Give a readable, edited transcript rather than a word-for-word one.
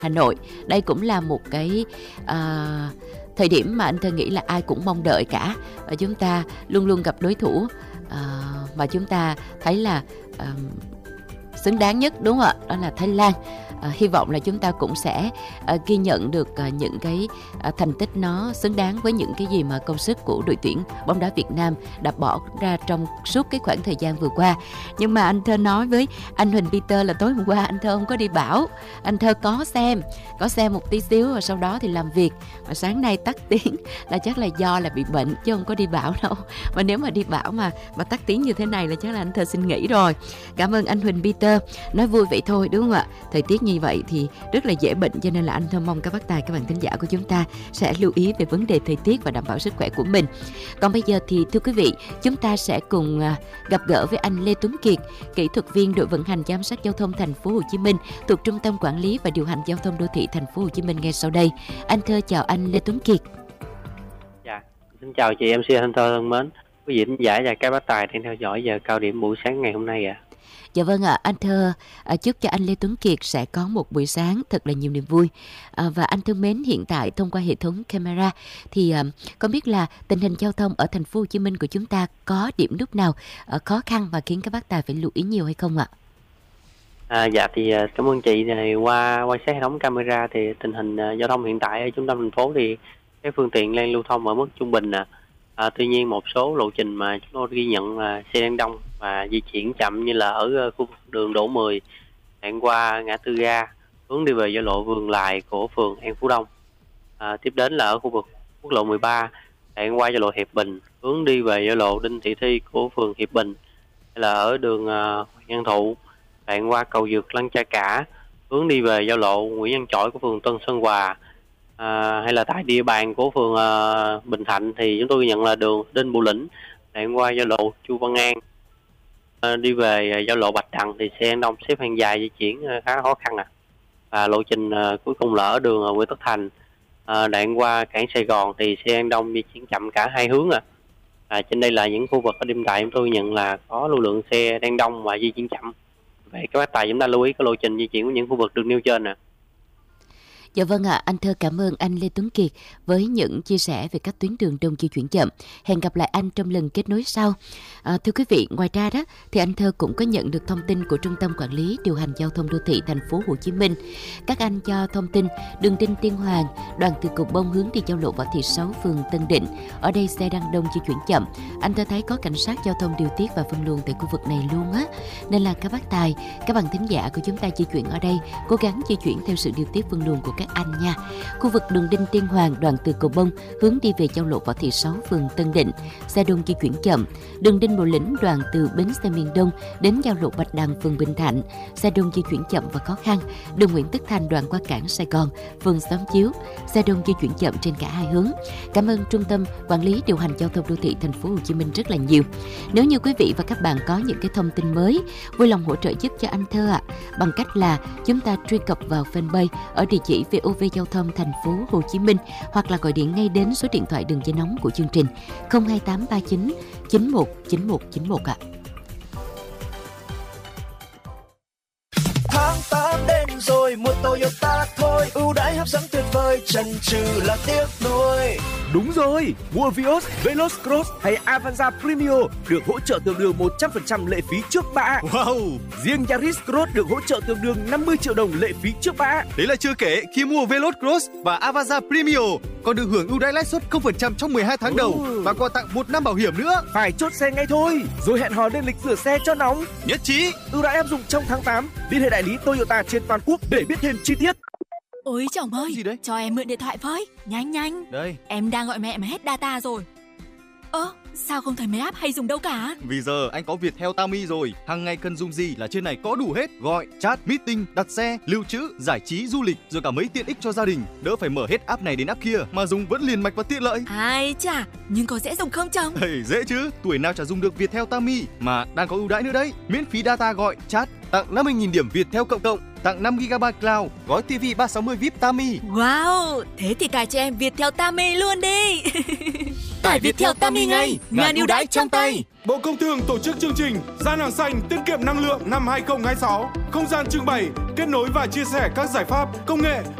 Hà Nội. Đây cũng là một cái thời điểm mà anh Thơ nghĩ là ai cũng mong đợi cả. Và chúng ta luôn luôn gặp đối thủ mà chúng ta thấy là xứng đáng nhất, đúng không ạ? Đó là Thái Lan. Hy vọng là chúng ta cũng sẽ ghi nhận được những cái thành tích nó xứng đáng với những cái gì mà công sức của đội tuyển bóng đá Việt Nam đã bỏ ra trong suốt cái khoảng thời gian vừa qua. Nhưng mà anh Thơ nói với anh Huỳnh Peter là tối hôm qua anh Thơ không có đi bão. Anh Thơ có xem một tí xíu và sau đó thì làm việc. Mà sáng nay tắt tiếng là chắc là do là bị bệnh chứ không có đi bão đâu. Mà nếu mà đi bão mà tắt tiếng như thế này là chắc là anh Thơ xin nghỉ rồi. Cảm ơn anh Huỳnh Peter. Nói vui vậy thôi, đúng không ạ? Thời tiết như vậy thì rất là dễ bệnh, cho nên là anh Thơ mong các bác tài, các bạn thính giả của chúng ta sẽ lưu ý về vấn đề thời tiết và đảm bảo sức khỏe của mình. Còn bây giờ thì thưa quý vị, chúng ta sẽ cùng gặp gỡ với anh Lê Tuấn Kiệt, kỹ thuật viên đội vận hành giám sát giao thông thành phố Hồ Chí Minh thuộc Trung tâm Quản lý và Điều hành Giao thông Đô thị thành phố Hồ Chí Minh ngay sau đây. Anh Thơ chào anh Lê Tuấn Kiệt. Dạ, xin chào chị MC Thanh Thơ thân mến, quý vị thính giả và các bác tài đang theo dõi giờ cao điểm buổi sáng ngày hôm nay ạ. Dạ vâng ạ, anh Thơ chúc cho anh Lê Tuấn Kiệt sẽ có một buổi sáng thật là nhiều niềm vui. Và anh thân mến, hiện tại thông qua hệ thống camera thì không biết là tình hình giao thông ở thành phố Hồ Chí Minh của chúng ta có điểm lúc nào khó khăn và khiến các bác tài phải lưu ý nhiều hay không ạ? Dạ thì cảm ơn chị. Này qua quan sát hệ thống camera thì tình hình giao thông hiện tại ở trung tâm thành phố thì các phương tiện đang lưu thông ở mức trung bình tuy nhiên một số lộ trình mà chúng tôi ghi nhận là xe đang đông và di chuyển chậm, như là ở khu vực đường Đỗ 10 đoạn qua ngã tư ga hướng đi về giao lộ Vườn Lài của phường An Phú Đông. Tiếp đến là ở khu vực quốc lộ 13 đoạn qua giao lộ Hiệp Bình hướng đi về giao lộ Đinh Thị Thi của phường Hiệp Bình, hay là ở đường Nhân Thụ đoạn qua cầu Dược Lăng Cha Cả hướng đi về giao lộ Nguyễn Văn Chỗi của phường Tân Sơn Hòa. Hay là tại địa bàn của phường Bình Thạnh thì chúng tôi nhận là đường Đinh Bộ Lĩnh đoạn qua giao lộ Chu Văn An đi về giao lộ Bạch Đằng thì xe đông xếp hàng dài di chuyển khá khó khăn và lộ trình cuối cùng là ở đường Nguyễn Tất Thành đoạn qua cảng Sài Gòn thì xe đông di chuyển chậm cả hai hướng trên đây là những khu vực ở đêm tại chúng tôi nhận là có lưu lượng xe đang đông và di chuyển chậm. Vậy các bác tài chúng ta lưu ý cái lộ trình di chuyển của những khu vực được nêu trên Dạ vâng ạ, anh Thơ cảm ơn anh Lê Tuấn Kiệt với những chia sẻ về các tuyến đường đông di chuyển chậm. Hẹn gặp lại anh trong lần kết nối sau. Thưa quý vị, ngoài ra đó thì anh Thơ cũng có nhận được thông tin của Trung tâm Quản lý Điều hành Giao thông Đô thị thành phố Hồ Chí Minh. Các anh cho thông tin đường Đinh Tiên Hoàng, đoạn từ Cầu Bông hướng đi giao lộ Võ Thị Sáu, phường Tân Định. Ở đây xe đang đông di chuyển chậm. Anh Thơ thấy có cảnh sát giao thông điều tiết và phân luồng tại khu vực này luôn á. Nên là các bác tài, các bạn thính giả của chúng ta di chuyển ở đây cố gắng di chuyển theo sự điều tiết phân luồng của các anh nha. Khu vực đường Đinh Tiên Hoàng đoạn từ Cầu Bông hướng đi về giao lộ Võ Thị Sáu, phường Tân Định, xe đông di chuyển chậm. Đường Đinh Bộ Lĩnh đoạn từ bến xe miền Đông đến giao lộ Bạch Đằng, phường Bình Thạnh, xe đông di chuyển chậm và khó khăn. Đường Nguyễn Tất Thành đoạn qua cảng Sài Gòn, phường Xóm Chiếu, xe đông di chuyển chậm trên cả hai hướng. Cảm ơn Trung tâm Quản lý Điều hành Giao thông Đô thị thành phố Hồ Chí Minh rất là nhiều. Nếu như quý vị và các bạn có những cái thông tin mới, vui lòng hỗ trợ giúp cho anh Thơ bằng cách là chúng ta truy cập vào fanpage ở địa chỉ VOV Giao thông thành phố Hồ Chí Minh, hoặc là gọi điện ngay đến số điện thoại đường dây nóng của chương trình 02839 919191 ạ. Tháng 8 đến rồi, mua Toyota thôi, ưu đãi hấp dẫn tuyệt vời, chần chừ là tiếc nuối. Đúng rồi, mua Vios, Veloz Cross hay Avanza Premio được hỗ trợ tương đương 100% lệ phí trước bạ. Wow! Riêng Yaris Cross được hỗ trợ tương đương 50 triệu đồng lệ phí trước bạ. Đấy là chưa kể, khi mua Veloz Cross và Avanza Premio còn được hưởng ưu đãi lãi suất 0% trong 12 tháng đầu và còn tặng 1 năm bảo hiểm nữa. Phải chốt xe ngay thôi, rồi hẹn hò lên lịch rửa xe cho nóng. Nhất trí. Ưu đãi áp dụng trong tháng 8. Liên hệ đại lý Toyota trên toàn quốc để biết thêm chi tiết. Ôi chồng ơi, gì đấy? cho em mượn điện thoại với, nhanh. Đây. Em đang gọi mẹ mà hết data rồi. Sao không thấy mấy app hay dùng đâu cả? Vì giờ anh có Viettel Tami rồi, hàng ngày cần dùng gì là trên này có đủ hết, gọi, chat, meeting, đặt xe, lưu trữ, giải trí, du lịch, rồi cả mấy tiện ích cho gia đình, đỡ phải mở hết app này đến app kia mà dùng vẫn liền mạch và tiện lợi. Ai chà, nhưng có dễ dùng không chồng? Dễ chứ, tuổi nào chả dùng được Viettel Tami mà đang có ưu đãi nữa đấy, miễn phí data gọi, chat, tặng 50.000 điểm Viettel cộng, tặng 5GB cloud, gói TV 360 VIP Tami. Wow, thế thì cài cho em Viettel Tami luôn đi. tải Viettel Tami ngay, ngàn ưu đãi trong tay. Bộ Công Thương tổ chức chương trình Gian hàng xanh tiết kiệm năng lượng năm 2026, không gian trưng bày, kết nối và chia sẻ các giải pháp công nghệ